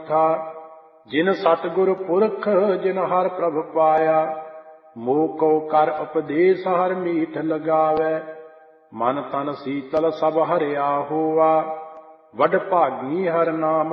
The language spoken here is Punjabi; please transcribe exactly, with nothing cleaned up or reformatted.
ਮੱਥਾ। ਜਿਨ ਸਤਿਗੁਰ ਪੁਰਖ ਜਿਨ ਹਰਿ ਪ੍ਰਭ ਪਾਇਆ, ਮੋਹ ਕਉ ਕਰ ਉਪਦੇਸ ਹਰਿ ਮੀਠ ਲਗਾਵੈ। ਮਨ ਤਨ ਸੀਤਲ ਸਭ ਹਰਿਆ ਹੋਆ, ਵਡ ਭਾਗੀ ਹਰਿ ਨਾਮ